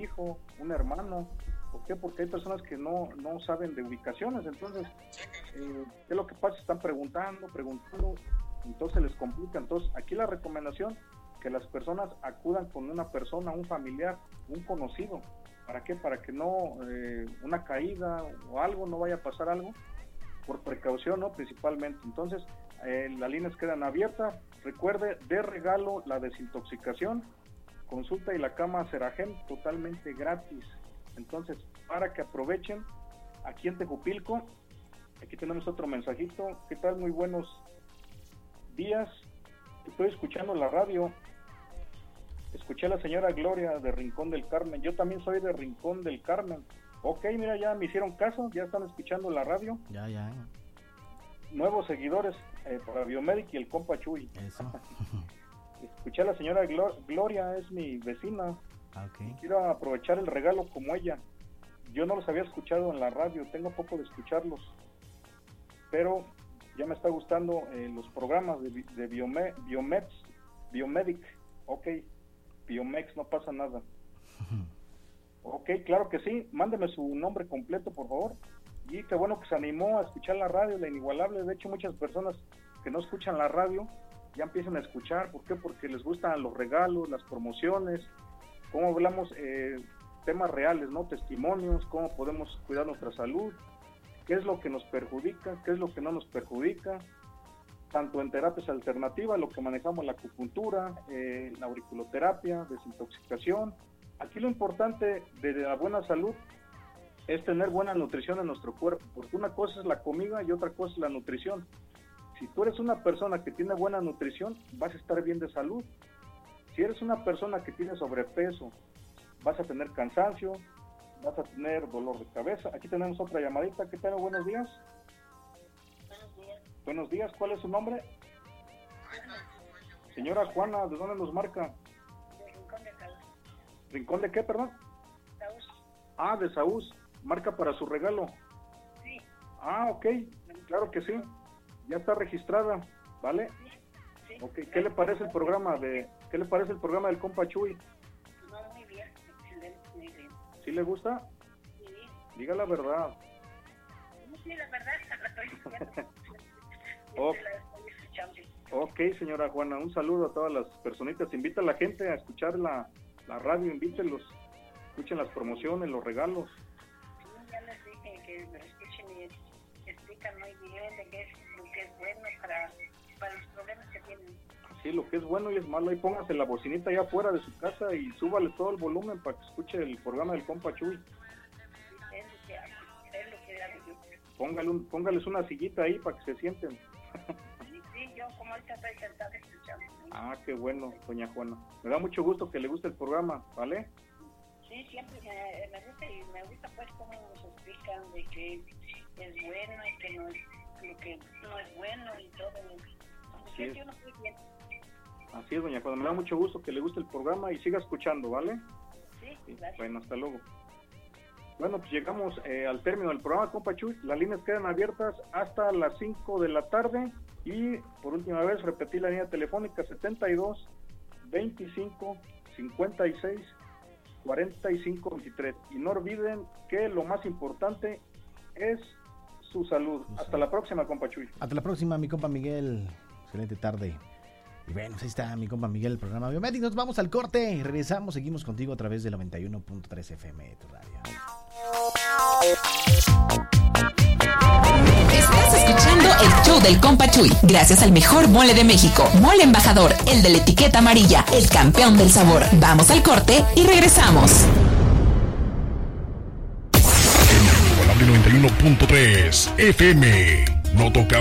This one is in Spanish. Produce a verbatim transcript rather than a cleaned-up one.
hijo, un hermano. ¿Por qué? Porque hay personas que no, no saben de ubicaciones, entonces, eh, ¿qué es lo que pasa? Están preguntando, preguntando, entonces les complica. Entonces, aquí la recomendación, que las personas acudan con una persona, un familiar, un conocido. ¿Para qué? Para que no, eh, una caída o algo, no vaya a pasar algo, por precaución, ¿no? Principalmente. Entonces, eh, las líneas quedan abiertas. Recuerde, de regalo, la desintoxicación, consulta y la cama Seragem, totalmente gratis. Entonces, para que aprovechen, aquí en Tejupilco, aquí tenemos otro mensajito. ¿Qué tal? Muy buenos días. Estoy escuchando la radio. Escuché a la señora Gloria de Rincón del Carmen. Yo también soy de Rincón del Carmen. Ok, mira, ya me hicieron caso, ya están escuchando la radio. Ya, ya. Nuevos seguidores eh, para Biomedic y el compa Chuy. Eso. Escuché a la señora Glor- Gloria, es mi vecina. Okay. Quiero aprovechar el regalo como ella. Yo no los había escuchado en la radio, tengo poco de escucharlos, pero ya me está gustando eh, los programas de, de Biome, Biomex, Biomedic. Ok, Biomex, no pasa nada. Ok, claro que sí, mándeme su nombre completo, por favor. Y qué bueno que se animó a escuchar la radio, la inigualable. De hecho, muchas personas que no escuchan la radio ya empiezan a escuchar. ¿Por qué? Porque les gustan los regalos, las promociones, cómo hablamos eh, temas reales, ¿no? Testimonios, cómo podemos cuidar nuestra salud, qué es lo que nos perjudica, qué es lo que no nos perjudica, tanto en terapias alternativas, lo que manejamos, la acupuntura, eh, la auriculoterapia, desintoxicación. Aquí lo importante de la buena salud es tener buena nutrición en nuestro cuerpo, porque una cosa es la comida y otra cosa es la nutrición. Si tú eres una persona que tiene buena nutrición, vas a estar bien de salud. Si eres una persona que tiene sobrepeso, vas a tener cansancio, vas a tener dolor de cabeza. Aquí tenemos otra llamadita. ¿Qué tal? Buenos días. Buenos días. Buenos días. ¿Cuál es su nombre? Señora Juana, ¿de dónde nos marca? De Rincón de Saúl. ¿Rincón de qué, perdón? Saúl. Ah, de Saúl. Marca para su regalo. Sí. Ah, ok. Claro que sí. Ya está registrada, ¿vale? Sí. Ok. ¿Qué le parece el programa de, qué le parece el programa del compa Chuy? No, muy bien. Excelente, muy bien. ¿Sí le gusta? Sí. Diga la verdad. Sí, la verdad, la estoy escuchando. Oh. La estoy escuchando. Ok, señora Juana, un saludo a todas las personitas. Invita a la gente a escuchar la, la radio, invítelos, escuchen las promociones, los regalos. Sí, ya les dije que me escuchen y explican muy bien de qué es lo que es bueno para, para los problemas que tienen. Sí, lo que es bueno y es malo. Ahí póngase la bocinita allá afuera de su casa y súbale todo el volumen para que escuche el programa del compa Chuy. Es lo que hago, es lo que hago yo. Póngale un, póngales una sillita ahí para que se sienten. Sí, sí, yo como ahorita estoy sentada escuchando. Ah, qué bueno, doña Juana. Me da mucho gusto que le guste el programa, ¿vale? Sí, siempre me, me gusta y me gusta pues cómo nos explican de que es bueno y que no es, lo que no es bueno y todo. Así es. Yo no estoy bien. Así es, doña Juana. Me da mucho gusto que le guste el programa y siga escuchando, ¿vale? Sí, Sí. gracias. Bueno, hasta luego. Bueno, pues llegamos eh, al término del programa, compa Chuy. Las líneas quedan abiertas hasta las cinco de la tarde. Y por última vez, repetí la línea telefónica setenta y dos, veinticinco, cincuenta y seis, cuarenta y cinco, veintitrés. Y no olviden que lo más importante es su salud. Hasta la próxima, compa Chuy. Hasta la próxima, mi compa Miguel. Excelente tarde. Y bueno, pues ahí está mi compa Miguel, el programa Biomedic. Nos vamos al corte y regresamos. Seguimos contigo a través de noventa y uno punto tres F M de tu radio. Estás escuchando el show del compa Chuy. Gracias al mejor mole de México. Mole Embajador, el de la etiqueta amarilla, el campeón del sabor. Vamos al corte y regresamos. noventa y uno punto tres F M. No toca